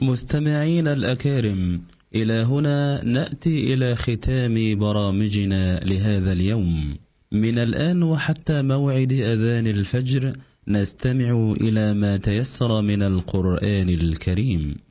مستمعين الأكارم، إلى هنا نأتي إلى ختام برامجنا لهذا اليوم. من الآن وحتى موعد أذان الفجر نستمع إلى ما تيسر من القرآن الكريم.